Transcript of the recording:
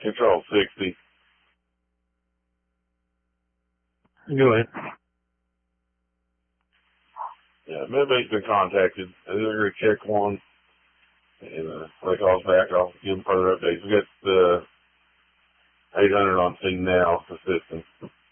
Control 60. Go ahead. Yeah, Medbait's been contacted. They're going to check one. And they call us back. I'll give them further updates. We got 800 on scene now assisting.